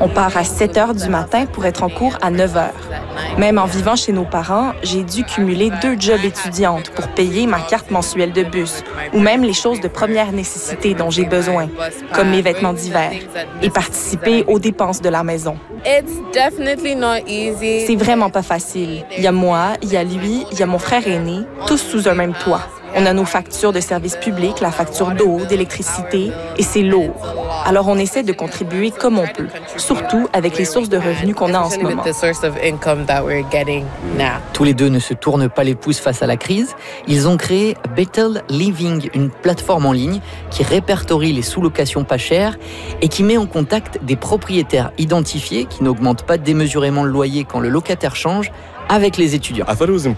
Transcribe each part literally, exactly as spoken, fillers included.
On part à sept heures du matin pour être en cours à neuf heures. Même en vivant chez nos parents, j'ai dû cumuler deux jobs étudiantes pour payer ma carte mensuelle de bus ou même les choses de première nécessité dont j'ai besoin, comme mes vêtements d'hiver, et participer aux dépenses de la maison. C'est vraiment pas facile. Il y a moi, il y a lui, il y a mon frère aîné, tous sous un même toit. On a nos factures de services publics, la facture d'eau, d'électricité, et c'est lourd. Alors on essaie de contribuer comme on peut, surtout avec les sources de revenus qu'on a en ce moment. Tous les deux ne se tournent pas les pouces face à la crise. Ils ont créé Better Living, une plateforme en ligne qui répertorie les sous-locations pas chères et qui met en contact des propriétaires identifiés qui n'augmentent pas démesurément le loyer quand le locataire change, avec les étudiants.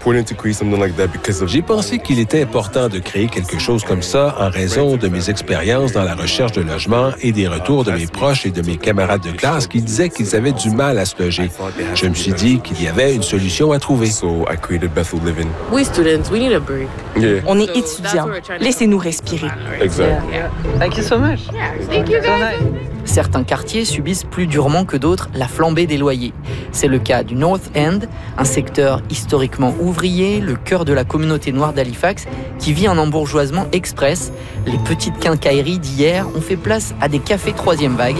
J'ai pensé qu'il était important de créer quelque chose comme ça en raison de mes expériences dans la recherche de logement et des retours de mes proches et de mes camarades de classe qui disaient qu'ils avaient du mal à se loger. Je me suis dit qu'il y avait une solution à trouver. On est étudiants. Laissez-nous respirer. Thank you so much. Thank you guys. Certains quartiers subissent plus durement que d'autres la flambée des loyers. C'est le cas du North End, un secteur historiquement ouvrier, le cœur de la communauté noire d'Halifax, qui vit un embourgeoisement express. Les petites quincailleries d'hier ont fait place à des cafés troisième vague.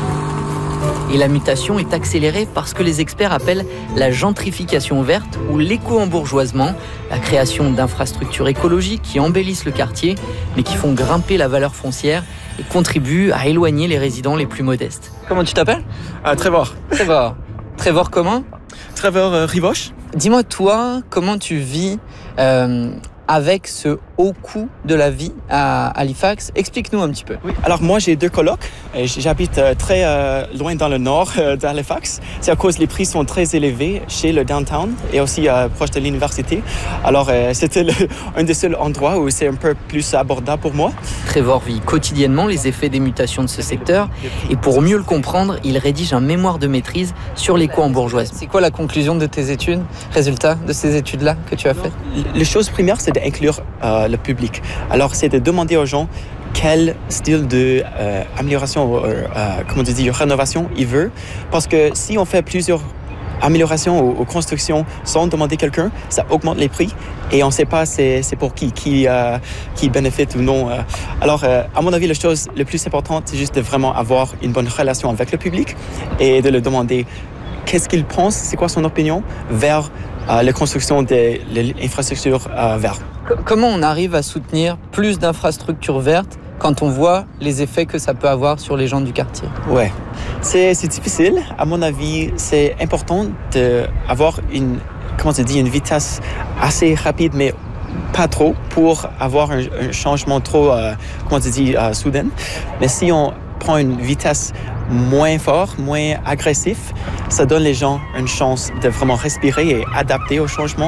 Et la mutation est accélérée par ce que les experts appellent la gentrification verte ou l'éco-embourgeoisement, la création d'infrastructures écologiques qui embellissent le quartier, mais qui font grimper la valeur foncière et contribuent à éloigner les résidents les plus modestes. Comment tu t'appelles? Ah, Trevor. Trevor. Trevor comment? Trevor euh, Rivoche. Dis-moi, toi, comment tu vis euh, avec ce haut coût de la vie à Halifax? Explique-nous un petit peu. Oui. Alors moi, j'ai deux colocs. Et j'habite euh, très euh, loin dans le nord euh, d'Halifax. C'est à cause que les prix sont très élevés chez le downtown et aussi euh, proche de l'université. Alors euh, c'était le, un des seuls endroits où c'est un peu plus abordable pour moi. Trevor vit quotidiennement les effets des mutations de ce secteur et pour mieux le comprendre, il rédige un mémoire de maîtrise sur l'éco-embourgeoisement. C'est quoi la conclusion de tes études, résultat de ces études-là que tu as faites? La chose première, c'est d'inclure euh, le public. Alors c'est de demander aux gens quel style de euh, amélioration, euh, euh, comment tu dis, rénovation il veut. Parce que si on fait plusieurs améliorations ou, ou constructions sans demander quelqu'un, ça augmente les prix et on ne sait pas c'est, c'est pour qui, qui, euh, qui bénéficie ou non. Alors, euh, à mon avis, la chose la plus importante, c'est juste de vraiment avoir une bonne relation avec le public et de le demander qu'est-ce qu'il pense, c'est quoi son opinion vers euh, la construction de l'infrastructure euh, verte. Comment on arrive à soutenir plus d'infrastructures vertes quand on voit les effets que ça peut avoir sur les gens du quartier? Ouais, c'est, c'est difficile. À mon avis, c'est important d'avoir une, comment tu dis, une vitesse assez rapide, mais pas trop, pour avoir un, un changement trop, euh, comment tu dis, euh, soudain. Mais si on prend une vitesse moins forte, moins agressive, ça donne les gens une chance de vraiment respirer et adapter au changement.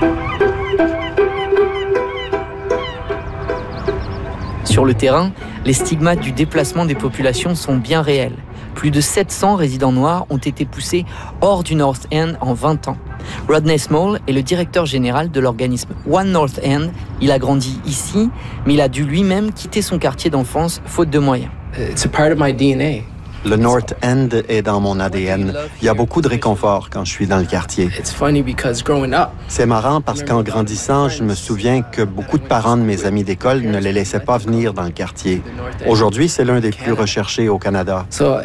Sur le terrain, les stigmates du déplacement des populations sont bien réels. Plus de sept cents résidents noirs ont été poussés hors du North End en vingt ans. Rodney Small est le directeur général de l'organisme One North End. Il a grandi ici, mais il a dû lui-même quitter son quartier d'enfance faute de moyens. It's a part of my D N A. Le North End est dans mon A D N. Il y a beaucoup de réconfort quand je suis dans le quartier. C'est marrant parce qu'en grandissant, je me souviens que beaucoup de parents de mes amis d'école ne les laissaient pas venir dans le quartier. Aujourd'hui, c'est l'un des plus recherchés au Canada.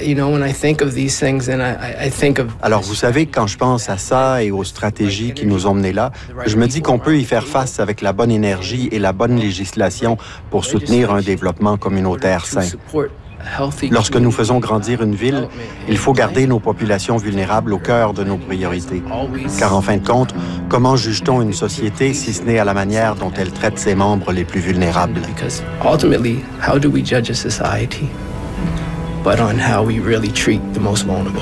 Alors, vous savez, quand je pense à ça et aux stratégies qui nous ont menés là, je me dis qu'on peut y faire face avec la bonne énergie et la bonne législation pour soutenir un développement communautaire sain. Lorsque nous faisons grandir une ville, il faut garder nos populations vulnérables au cœur de nos priorités. Car en fin de compte, comment juge-t-on une société si ce n'est à la manière dont elle traite ses membres les plus vulnérables? Ultimately, how do we judge a society? But on how we really treat the most vulnerable.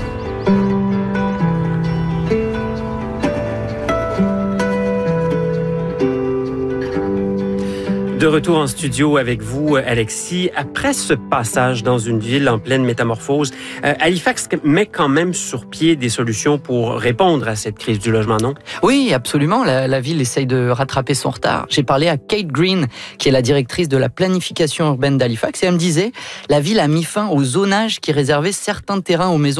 De retour en studio avec vous, Alexis. Après ce passage dans une ville en pleine métamorphose, euh, Halifax met quand même sur pied des solutions pour répondre à cette crise du logement, non? Oui, absolument. La, la ville essaye de rattraper son retard. J'ai parlé à Kate Green, qui est la directrice de la planification urbaine d'Halifax, et elle me disait la ville a mis fin au zonage qui réservait certains terrains aux maisons